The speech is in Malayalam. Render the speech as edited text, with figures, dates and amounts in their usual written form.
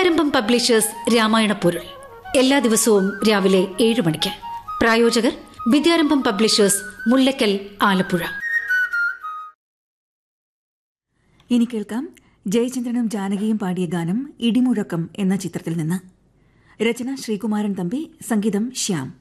വിദ്യാരംഭം പബ്ലിഷേഴ്സ് രാമായണ പൊരുൾ എല്ലാ ദിവസവും രാവിലെ 7 മണിക്ക്. പ്രായോജകർ വിദ്യാരംഭം പബ്ലിഷേഴ്സ്, മുല്ലക്കൽ, ആലപ്പുഴ. ഇനി കേൾക്കാം ജയചന്ദ്രനും ജാനകിയും പാടിയ ഗാനം ഇടിമുഴക്കം എന്ന ചിത്രത്തിൽ നിന്ന്. രചന ശ്രീകുമാരൻ തമ്പി, സംഗീതം ശ്യാം.